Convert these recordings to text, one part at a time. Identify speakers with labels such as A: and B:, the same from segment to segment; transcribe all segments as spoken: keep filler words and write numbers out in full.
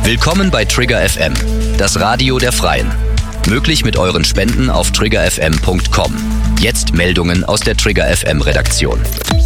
A: Willkommen bei Trigger F M, das Radio der Freien. Möglich mit euren Spenden auf trigger f m punkt com. Jetzt Meldungen aus der Trigger F M Redaktion.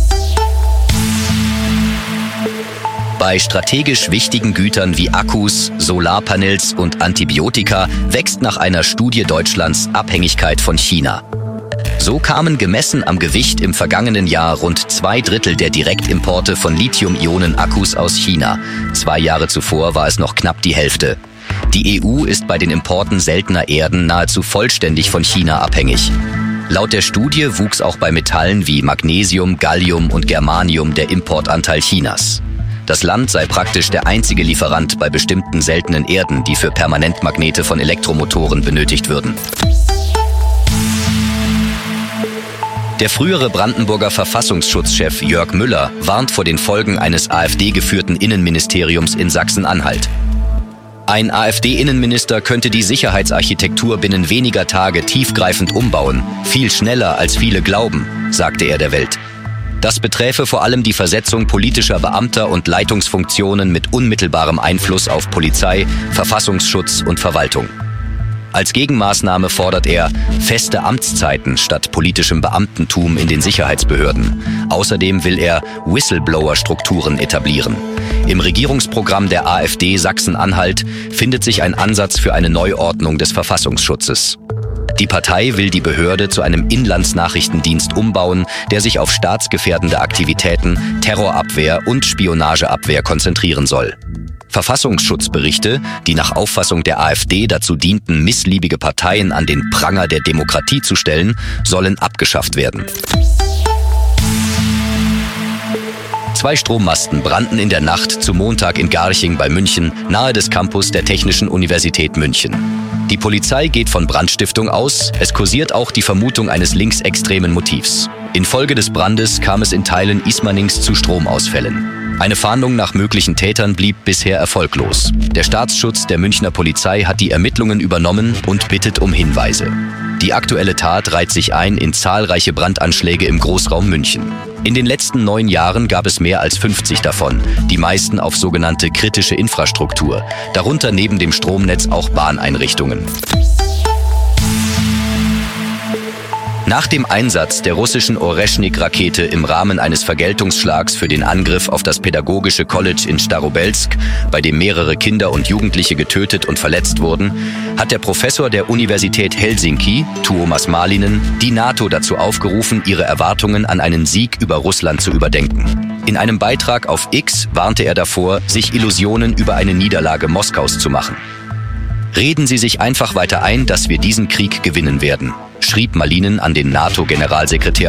A: Bei strategisch wichtigen Gütern wie Akkus, Solarpanels und Antibiotika wächst nach einer Studie Deutschlands Abhängigkeit von China. So kamen gemessen am Gewicht im vergangenen Jahr rund zwei Drittel der Direktimporte von Lithium-Ionen-Akkus aus China. Zwei Jahre zuvor war es noch knapp die Hälfte. Die E U ist bei den Importen seltener Erden nahezu vollständig von China abhängig. Laut der Studie wuchs auch bei Metallen wie Magnesium, Gallium und Germanium der Importanteil Chinas. Das Land sei praktisch der einzige Lieferant bei bestimmten seltenen Erden, die für Permanentmagnete von Elektromotoren benötigt würden. Der frühere Brandenburger Verfassungsschutzchef Jörg Müller warnt vor den Folgen eines AfD-geführten Innenministeriums in Sachsen-Anhalt. Ein AfD-Innenminister könnte die Sicherheitsarchitektur binnen weniger Tage tiefgreifend umbauen, viel schneller als viele glauben, sagte er der Welt. Das beträfe vor allem die Versetzung politischer Beamter und Leitungsfunktionen mit unmittelbarem Einfluss auf Polizei, Verfassungsschutz und Verwaltung. Als Gegenmaßnahme fordert er feste Amtszeiten statt politischem Beamtentum in den Sicherheitsbehörden. Außerdem will er Whistleblower-Strukturen etablieren. Im Regierungsprogramm der AfD Sachsen-Anhalt findet sich ein Ansatz für eine Neuordnung des Verfassungsschutzes. Die Partei will die Behörde zu einem Inlandsnachrichtendienst umbauen, der sich auf staatsgefährdende Aktivitäten, Terrorabwehr und Spionageabwehr konzentrieren soll. Verfassungsschutzberichte, die nach Auffassung der AfD dazu dienten, missliebige Parteien an den Pranger der Demokratie zu stellen, sollen abgeschafft werden. Zwei Strommasten brannten in der Nacht zu Montag in Garching bei München, nahe des Campus der Technischen Universität München. Die Polizei geht von Brandstiftung aus, es kursiert auch die Vermutung eines linksextremen Motivs. Infolge des Brandes kam es in Teilen Ismanings zu Stromausfällen. Eine Fahndung nach möglichen Tätern blieb bisher erfolglos. Der Staatsschutz der Münchner Polizei hat die Ermittlungen übernommen und bittet um Hinweise. Die aktuelle Tat reiht sich ein in zahlreiche Brandanschläge im Großraum München. In den letzten neun Jahren gab es mehr als fünfzig davon, die meisten auf sogenannte kritische Infrastruktur, darunter neben dem Stromnetz auch Bahneinrichtungen. Nach dem Einsatz der russischen Oreschnik-Rakete im Rahmen eines Vergeltungsschlags für den Angriff auf das Pädagogische College in Starobelsk, bei dem mehrere Kinder und Jugendliche getötet und verletzt wurden, hat der Professor der Universität Helsinki, Tuomas Malinen, die NATO dazu aufgerufen, ihre Erwartungen an einen Sieg über Russland zu überdenken. In einem Beitrag auf X warnte er davor, sich Illusionen über eine Niederlage Moskaus zu machen. Reden Sie sich einfach weiter ein, dass wir diesen Krieg gewinnen werden, schrieb Malinen an den NATO-Generalsekretär